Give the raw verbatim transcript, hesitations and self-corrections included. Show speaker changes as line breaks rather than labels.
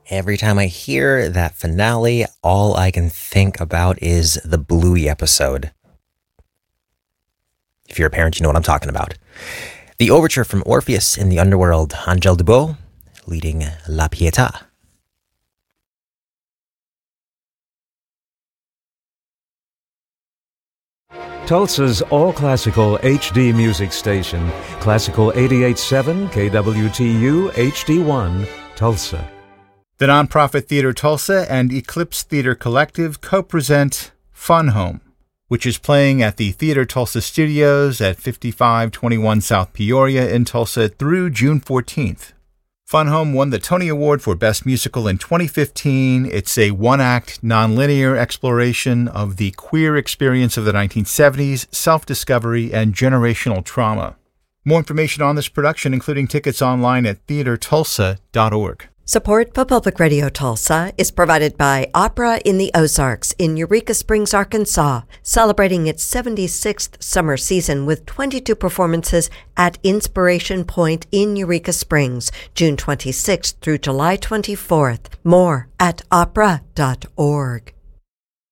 Every time I hear that finale, all I can think about is the Bluey episode. If you're a parent, you know what I'm talking about. The overture from Orpheus in the Underworld, Angèle Dubos, leading La Pietà.
Tulsa's all-classical H D music station, Classical eighty-eight point seven K W T U H D one, Tulsa.
The nonprofit Theater Tulsa and Eclipse Theater Collective co-present Fun Home, which is playing at the Theater Tulsa Studios at fifty-five twenty-one South Peoria in Tulsa through June fourteenth. Fun Home won the Tony Award for Best Musical in twenty fifteen. It's a one-act, nonlinear exploration of the queer experience of the nineteen seventies, self-discovery, and generational trauma. More information on this production, including tickets online at theater tulsa dot org.
Support for Public Radio Tulsa is provided by Opera in the Ozarks in Eureka Springs, Arkansas, celebrating its seventy-sixth summer season with twenty-two performances at Inspiration Point in Eureka Springs, June twenty-sixth through July twenty-fourth. More at opera dot org.